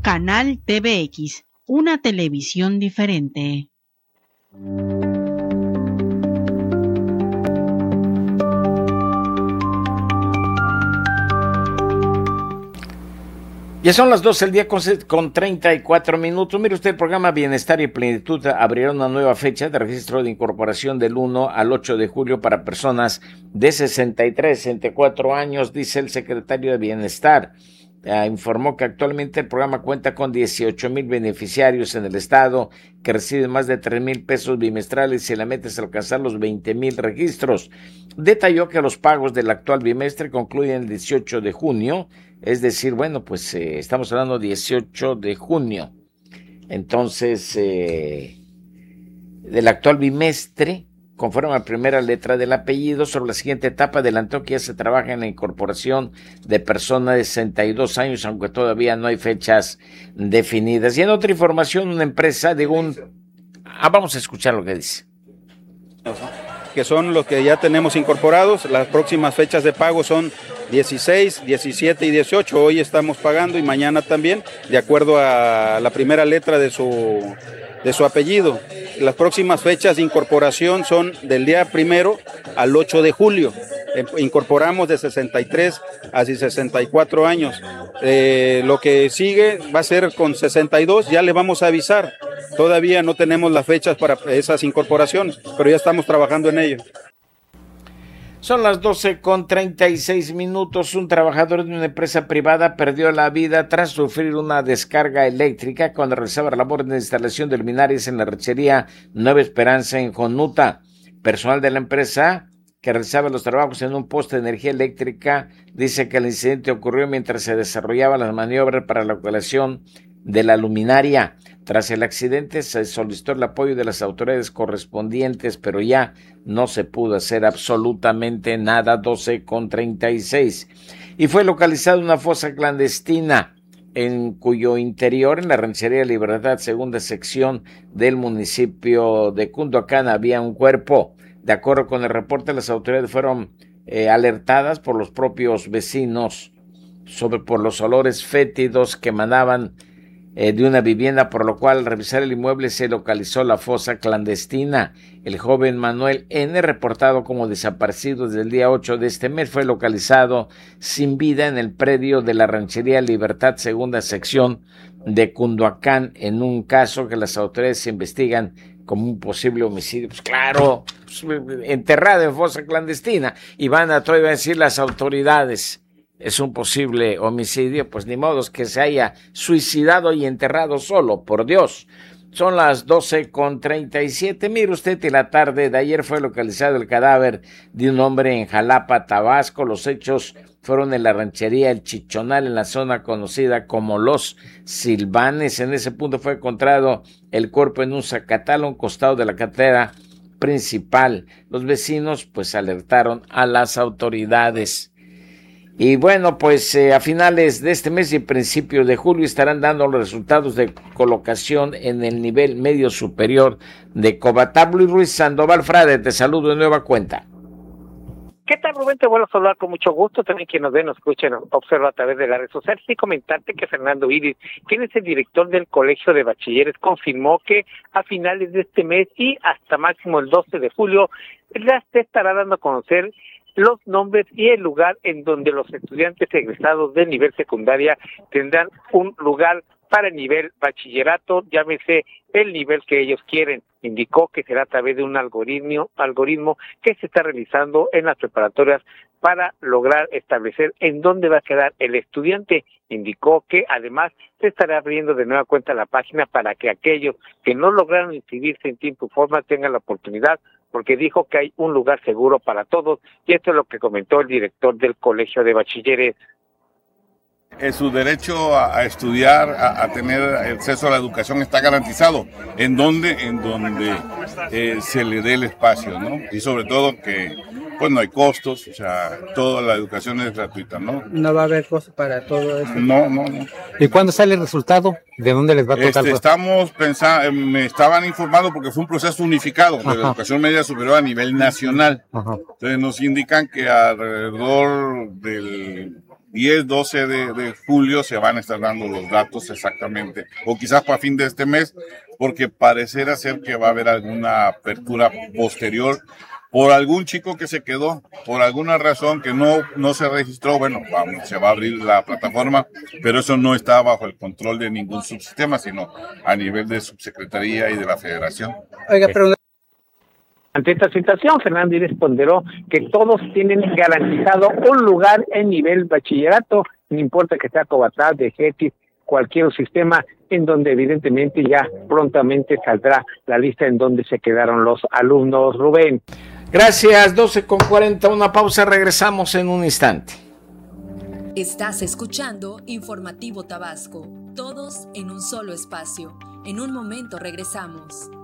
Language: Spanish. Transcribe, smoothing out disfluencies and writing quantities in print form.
Canal TVX, una televisión diferente. Ya son las 12 del día con 34 minutos. Mire usted, el programa Bienestar y Plenitud abrirá una nueva fecha de registro de incorporación del 1 al 8 de julio para personas de 63, 64 años, dice el secretario de Bienestar. Informó que actualmente el programa cuenta con 18,000 beneficiarios en el estado que reciben más de 3,000 pesos bimestrales y la meta es alcanzar los 20,000 registros. Detalló que los pagos del actual bimestre concluyen el 18 de junio, es decir, bueno, pues estamos hablando 18 de junio. Entonces, del actual bimestre, conforme a la primera letra del apellido, sobre la siguiente etapa adelantó que ya se trabaja en la incorporación de personas de 62 años, aunque todavía no hay fechas definidas. Y en otra información, una empresa de vamos a escuchar lo que dice. Que son los que ya tenemos incorporados. Las próximas fechas de pago son 16, 17 y 18. Hoy estamos pagando y mañana también, de acuerdo a la primera letra de su apellido. Las próximas fechas de incorporación son del día 1 al 8 de julio. Incorporamos de 63 a 64 años. Lo que sigue va a ser con 62, ya le vamos a avisar. Todavía no tenemos las fechas para esas incorporaciones, pero ya estamos trabajando en ello. Son las 12 con 36 minutos. Un trabajador de una empresa privada perdió la vida tras sufrir una descarga eléctrica cuando realizaba labores de instalación de luminarias en la ranchería Nueva Esperanza en Jonuta. Personal de la empresa que realizaba los trabajos en un poste de energía eléctrica dice que el incidente ocurrió mientras se desarrollaban las maniobras para la colocación de la luminaria. Tras el accidente se solicitó el apoyo de las autoridades correspondientes, pero ya no se pudo hacer absolutamente nada. 12 con 36. Y fue localizada una fosa clandestina en cuyo interior, en la ranchería Libertad, segunda sección del municipio de Cunduacán, había un cuerpo. De acuerdo con el reporte, las autoridades fueron alertadas por los propios vecinos por los olores fétidos que emanaban de una vivienda, por lo cual al revisar el inmueble se localizó la fosa clandestina. El joven Manuel N., reportado como desaparecido desde el día 8 de este mes, fue localizado sin vida en el predio de la ranchería Libertad, segunda sección de Cunduacán, en un caso que las autoridades investigan como un posible homicidio. Pues claro, enterrado en fosa clandestina, y van a todavía decir las autoridades es un posible homicidio, pues ni modo que se haya suicidado y enterrado solo, por Dios. Son las 12 con 37. Mire usted, y la tarde de ayer fue localizado el cadáver de un hombre en Jalapa, Tabasco. Los hechos fueron en la ranchería El Chichonal, en la zona conocida como Los Silvanes. En ese punto fue encontrado el cuerpo en un zacatal a un costado de la carretera principal. Los vecinos pues alertaron a las autoridades. Y bueno, pues a finales de este mes y principios de julio estarán dando los resultados de colocación en el nivel medio superior de Cobatá. Luis Ruiz Sandoval Frade, te saludo de nueva cuenta. ¿Qué tal, Rubén? Te vuelvo a saludar con mucho gusto. También quien nos ve, nos escuche, nos observa a través de las redes sociales. Y comentarte que Fernando Iris, quien es el director del Colegio de Bachilleres, confirmó que a finales de este mes y hasta máximo el 12 de julio, se estará dando a conocer los nombres y el lugar en donde los estudiantes egresados del nivel secundaria tendrán un lugar para el nivel bachillerato, llámese el nivel que ellos quieren. Indicó que será a través de un algoritmo que se está realizando en las preparatorias para lograr establecer en dónde va a quedar el estudiante. Indicó que además se estará abriendo de nueva cuenta la página para que aquellos que no lograron inscribirse en tiempo y forma tengan la oportunidad, porque dijo que hay un lugar seguro para todos, y esto es lo que comentó el director del Colegio de Bachilleres. Su derecho a estudiar, a tener acceso a la educación está garantizado, en donde se le dé el espacio, ¿no? Y sobre todo que pues no hay costos, o sea, toda la educación es gratuita, ¿no? No va a haber costos para todo eso. No. ¿Y cuándo sale el resultado? ¿De dónde les va a tocar? Estamos pensando, me estaban informando porque fue un proceso unificado de la educación media superior a nivel nacional. Ajá. Entonces nos indican que alrededor del 10, 12 de julio se van a estar dando los datos exactamente, o quizás para fin de este mes, porque parecerá ser que va a haber alguna apertura posterior por algún chico que se quedó, por alguna razón que no se registró. Bueno, se va a abrir la plataforma, pero eso no está bajo el control de ningún subsistema, sino a nivel de subsecretaría y de la federación. Oiga, pero... Ante esta situación, Fernando Iris ponderó que todos tienen garantizado un lugar en nivel bachillerato, no importa que sea Cobatá, de GETIS, cualquier sistema, en donde evidentemente ya prontamente saldrá la lista en donde se quedaron los alumnos. Rubén. Gracias, 12:40, una pausa, regresamos en un instante. Estás escuchando Informativo Tabasco, todos en un solo espacio. En un momento regresamos.